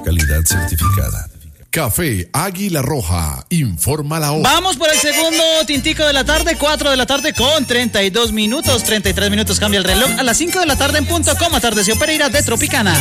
calidad certificada. Café Águila Roja, informa la hora. Vamos por el segundo tintico de la tarde, 4 de la tarde con 32 minutos, 33 minutos cambia el reloj, a las 5 de la tarde en punto, como atardeció Pereira de Tropicana.